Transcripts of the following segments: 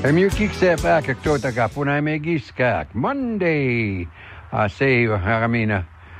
Emukikse pakaktoota kapuna megiskak. Monday. Say, Haramina.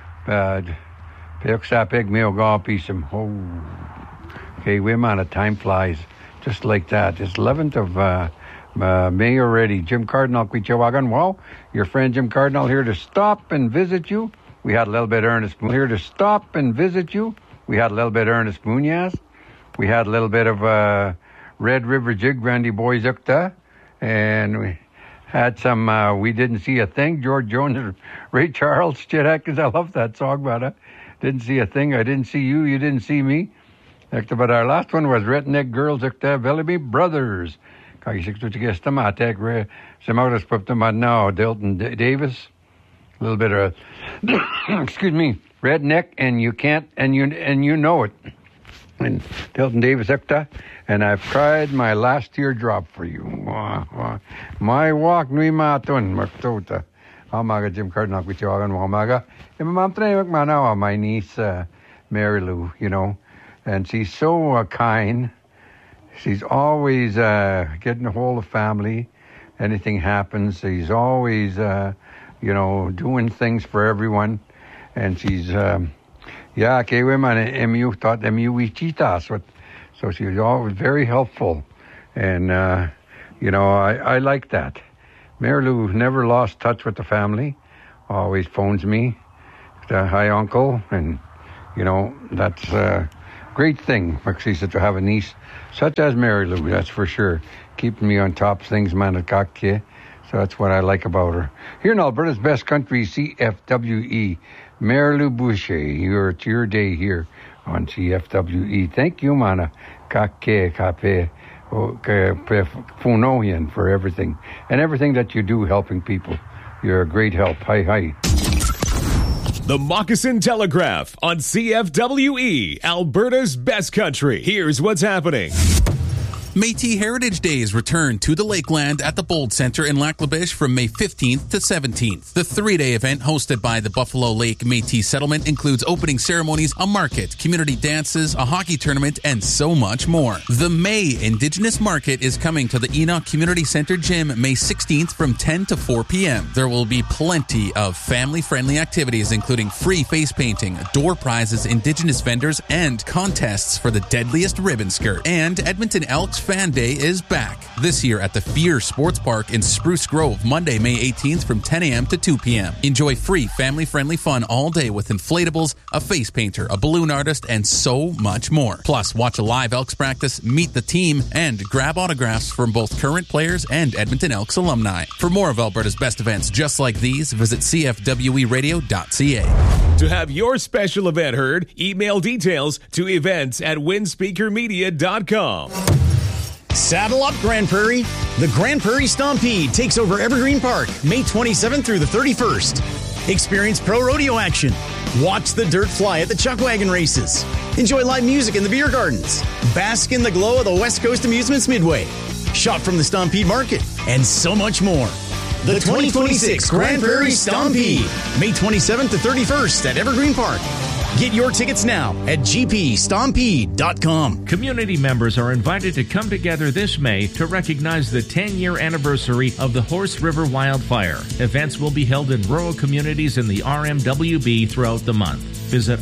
Peksa peg meo gapism. Oh. Okay, we're on it. Time flies. Just like that. It's 11th of May already. Jim Cardinal, Quichawagan. Well, your friend Jim Cardinal here to stop and visit you. We had a little bit Ernest here to stop and visit you. We had a little bit Ernest Munoz. We had a little bit of Red River Jig, Randy Boys Ukta. And we had some, We Didn't See a Thing, George Jones and Ray Charles. Because I love that song, but didn't see a thing. I didn't see you, you didn't see me. But our last one was Redneck Girls, Bellamy Brothers. Dilton Davis. A little bit of, excuse me, Redneck, and you can't, and you know it. And Dilton Davis, and I've cried my last teardrop for you. My walk, nui matun, Martota. Amaga Jim Cardinal, which you all Wamaga. My niece, Mary Lou, you know, and she's so kind. She's always getting a hold of family. Anything happens, she's always, doing things for everyone. And she's, MU thought MU chitas. So she was always very helpful. And, I like that. Mary Lou never lost touch with the family. Always phones me. Hi, Uncle. And, that's a great thing. She said to have a niece such as Mary Lou, that's for sure. Keeping me on top of things, man, at Kakye. So that's what I like about her. Here in Alberta's best country, CFWE. Mary Lou Boucher, it's your day here on CFWE. Thank you, mana. Kakye, kape, funoyan for everything. And everything that you do helping people. You're a great help. Hi. The Moccasin Telegraph on CFWE, Alberta's best country. Here's what's happening. Métis Heritage Days return to the Lakeland at the Bold Centre in Lac La Biche from May 15th to 17th. The three-day event hosted by the Buffalo Lake Métis Settlement includes opening ceremonies, a market, community dances, a hockey tournament, and so much more. The May Indigenous Market is coming to the Enoch Community Centre Gym May 16th from 10 to 4 p.m. There will be plenty of family-friendly activities including free face painting, door prizes, Indigenous vendors, and contests for the deadliest ribbon skirt. And Edmonton Elks Fan Day is back this year at the Fear Sports Park in Spruce Grove, Monday, May 18th from 10 a.m. to 2 p.m. Enjoy free family-friendly fun all day with inflatables, a face painter, a balloon artist, and so much more. Plus, watch a live Elks practice, meet the team, and grab autographs from both current players and Edmonton Elks alumni. For more of Alberta's best events just like these, visit cfweradio.ca. To have your special event heard, email details to events@windspeakermedia.com. Saddle up, Grand Prairie. The Grand Prairie Stompede takes over Evergreen Park May 27th through the 31st. Experience pro rodeo action. Watch the dirt fly at the chuck wagon races. Enjoy live music in the beer gardens. Bask in the glow of the West Coast Amusements Midway. Shop from the Stompede Market. And so much more. The 2026 Grand Prairie Stompede. May 27th to 31st at Evergreen Park. Get your tickets now at gpstompede.com. Community members are invited to come together this May to recognize the 10-year anniversary of the Horse River wildfire. Events will be held in rural communities in the RMWB throughout the month. Visit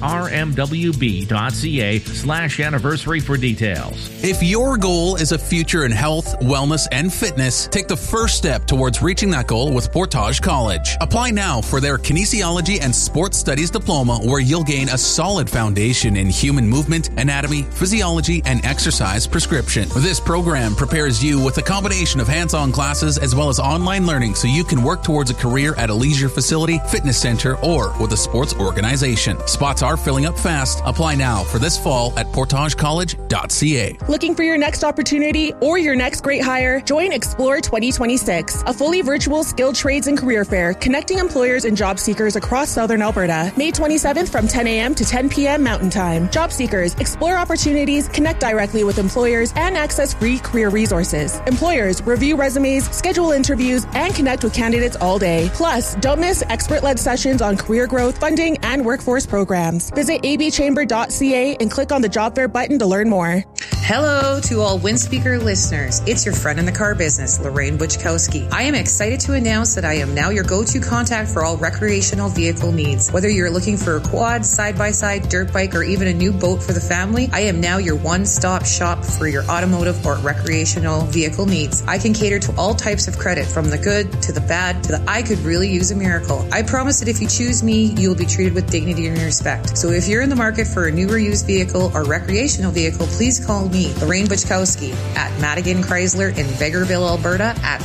rmwb.ca/anniversary for details. If your goal is a future in health, wellness, and fitness, take the first step towards reaching that goal with Portage College. Apply now for their Kinesiology and Sports Studies Diploma, where you'll gain a solid foundation in human movement, anatomy, physiology, and exercise prescription. This program prepares you with a combination of hands-on classes as well as online learning so you can work towards a career at a leisure facility, fitness center, or with a sports organization. Spots are filling up fast. Apply now for this fall at portagecollege.ca. Looking for your next opportunity or your next great hire? Join Explore 2026, a fully virtual skilled trades and career fair connecting employers and job seekers across Southern Alberta. May 27th from 10 a.m. to 10 p.m. Mountain Time. Job seekers explore opportunities, connect directly with employers, and access free career resources. Employers review resumes, schedule interviews, and connect with candidates all day. Plus, don't miss expert-led sessions on career growth, funding, and workforce programs. Visit abchamber.ca and click on the job fair button to learn more. Hello to all Windspeaker listeners. It's your friend in the car business, Lorraine Butchkowski. I am excited to announce that I am now your go-to contact for all recreational vehicle needs. Whether you're looking for a quad, side-by-side, dirt bike, or even a new boat for the family, I am now your one-stop shop for your automotive or recreational vehicle needs. I can cater to all types of credit, from the good to the bad to the I could really use a miracle. I promise that if you choose me, you'll be treated with dignity and respect. So if you're in the market for a new or used vehicle or recreational vehicle, please call me, Lorraine Butchkowski, at Madigan Chrysler in Vegreville, Alberta at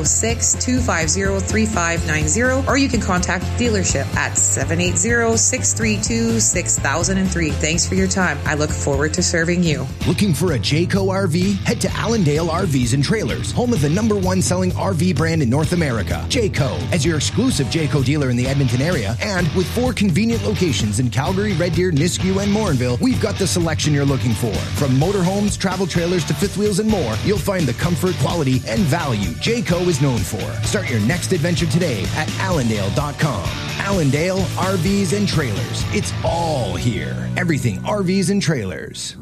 306-250-3590, or you can contact the dealership at 780-632-6003. Thanks for your time. I look forward to serving you. Looking for a Jayco RV? Head to Allendale RVs and Trailers, home of the #1 selling RV brand in North America, Jayco. As your exclusive Jayco dealer in the Edmonton area, and with 4 convenient locations in Calgary, Red Deer, Nisku, and Morinville, we've got the selection you're looking for. From motorhomes, travel trailers to fifth wheels and more, you'll find the comfort, quality, and value Jayco is known for. Start your next adventure today at Allendale.com. Allendale RVs and Trailers. It's all here. Everything RVs and trailers.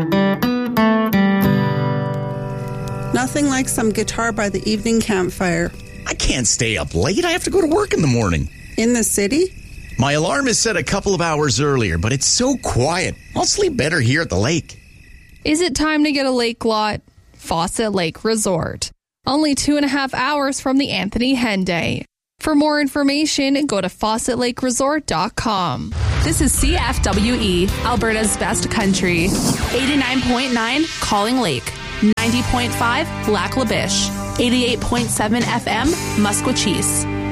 Nothing like some guitar by the evening campfire. I can't stay up late. I have to go to work in the morning. In the city? My alarm is set a couple of hours earlier, but it's so quiet. I'll sleep better here at the lake. Is it time to get a lake lot? Fawcett Lake Resort. Only 2.5 hours from the Anthony Henday. For more information, go to fawcettlakeresort.com. This is CFWE, Alberta's best country. 89.9 Calling Lake. 90.5 Lac La Biche. 88.7 FM Musquechies.